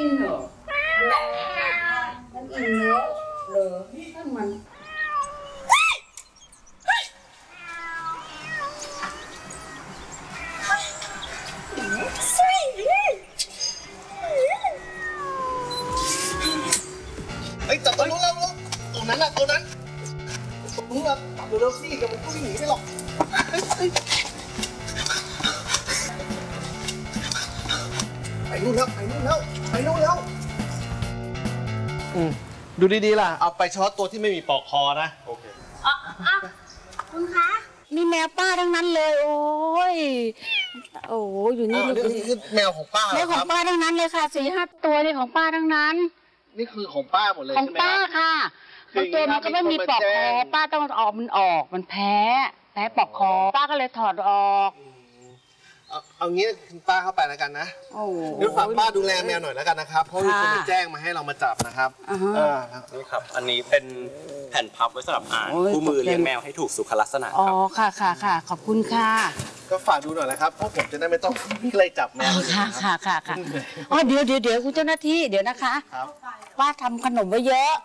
อินเหรอมันอินเยอะเหรอท่านมันจับตัวนู้นแล้วตรงนั้นน่ะตัวนั้นตรงนู้นแบบเร็วๆสิเดี๋ยวมันก็วิ่งหนีไปหรอกไปนู่นแล้วดูดีๆล่ะเอาไปช็อตตัวที่ไม่มีปลอกคอนะโอเคคุณคะนี่แมวป้าทั้งนั้นเลยโอ้ยอยู่นี่นี่คือแมวของป้าแมวของป้าทั้งนั้นเลยค่ะ4-5 ตัวนี่ของป้าทั้งนั้นนี่คือของป้าหมดเลยของป้าค่ะบางตัวมันก็ไม่มีปลอกคอป้าต้องเอามันออกมันแพ้ปลอกคอป้าก็เลยถอดออกเอางี้คุณป้าเข้าไปแล้วกันนะเดี๋ยวฝากป้าดูแลแมวหน่อยแล้วกันนะครับเพราะมีคนมาแจ้งมาให้เรามาจับนะครับนี่ครับอันนี้เป็นแผ่นพับไว้สำหรับอ่านคู่มือเลี้ยงแมวให้ถูกสุขลักษณะอ๋อค่ะขอบคุณค่ะก็ฝากดูหน่อยนะครับเพราะผมจะได้ไม่ต้องไล่จับแมวค่ะอ๋อเดี๋ยวคุณเจ้าหน้าที่เดี๋ยวนะคะป้าทำขนมไว้เยอะ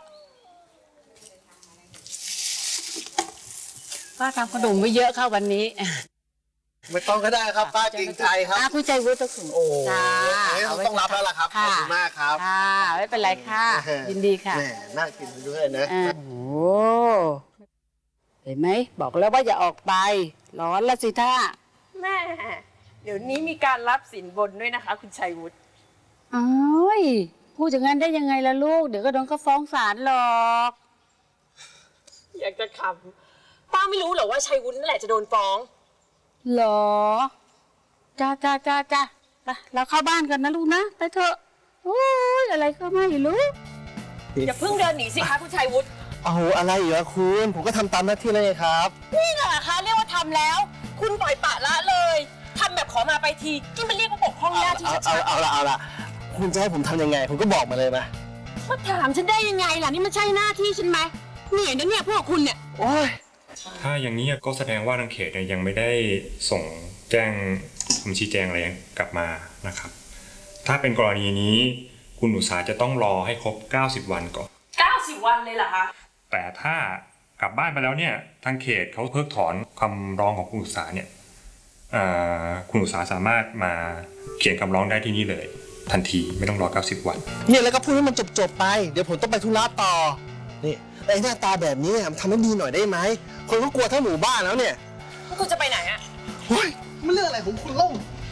ป้าทำขนมไว้เยอะค่ะวันนี้ไม่ต้องก็ได้ครับป้าเกรงใจครับคุณใจวุฒิต้องโอ้ต้องรับแล้วล่ะครับขอบคุณมากครับค่ะไม่เป็นไรค่ะยินดีค่ะน่ากินด้วยนะโอ้เห็นไหมบอกแล้วว่าอย่าออกไปร้อนละสิท่าแม่เดี๋ยวนี้มีการรับสินบนด้วยนะคะคุณชัยวุฒิพูดอย่างนั้นได้ยังไงล่ะลูกเดี๋ยวก็โดนเขาฟ้องศาลหรอกอยากจะขำป้าไม่รู้หรอว่าชัยวุฒินั่นแหละจะโดนฟ้องหรอจ้าไปเราเข้าบ้านกันนะลูกนะไปเถอะโอ้ยอะไรก็ไม่รู้อย่าเพิ่งเดินหนีสิคะคุณชัยวุฒิอะไรเหรอคุณผมก็ทำตามหน้าที่เลยครับนี่แหละคะเรียกว่าทำแล้วคุณปล่อยปละละเลยทำแบบขอมาไปทีนี่มันเรียกว่าปกป้องหน้าที่ชัดๆเอาละคุณจะให้ผมทำยังไงผมก็บอกมาเลยนะมาถามฉันได้ยังไงล่ะนี่มันใช่หน้าที่ฉันไหมเหนื่อยนะเนี่ยพวกคุณเนี่ยโอ้ยถ้าอย่างนี้ก็แสดงว่าทางเขตยังไม่ได้ส่งแจ้งคำชี้แจงอะไรกลับมานะครับถ้าเป็นกรณีนี้คุณอุตสาจะต้องรอให้ครบ90 วันก่อน 90 วันเลยเหรอคะแต่ถ้ากลับบ้านไปแล้วเนี่ยทางเขตเขาเพิกถอนคำร้องของคุณอุตสาเนี่ยคุณอุตสาสามารถมาเขียนคำร้องได้ที่นี่เลยทันทีไม่ต้องรอ90 วันเนี่ยแล้วก็พูดให้มันจบไปเดี๋ยวผมต้องไปธุระต่อนี่ไอ้หน้าตาแบบนี้ทำให้ดีหน่อยได้ไหมคนก็กลัวทั้งหมู่บ้านแล้วเนี่ยคุณจะไปไหนอะเฮ้ยมันเรื่องอะไรของคุณล่ม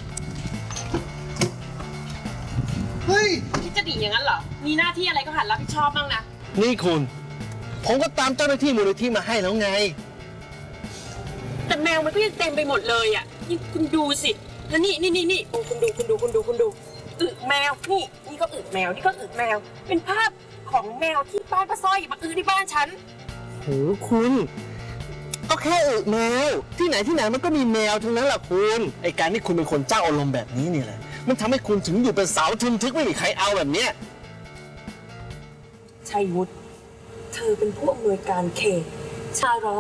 เฮ้ยคิดจะหนีอย่างนั้นเหรอมีหน้าที่อะไรก็หัดรับผิดชอบบ้างนะนี่คุณผมก็ตามเจ้าหน้าที่มูลนิธิมาให้แล้วไงแต่แมวมันก็ยังเต็มไปหมดเลยอ่ะนี่คุณดูสิแล้วนี่คุณดูอึแมวนี่ก็อึแมวนี่ก็อึแมวเป็นภาพของแมวที่บ้านป้าสร้อยมาที่บ้านฉันโหคุณก็แค่แมวที่ไหนมันก็มีแมวทั้งนั้นแหละคุณไอการที่คุณเป็นคนเจ้าอารมณ์แบบนี้นี่แหละมันทำให้คุณถึงอยู่เป็นเสาทึมทึกไม่มีใครเอาแบบเนี้ยชัยวุฒิเธอเป็นผู้อำนวยการเขตชาร้อน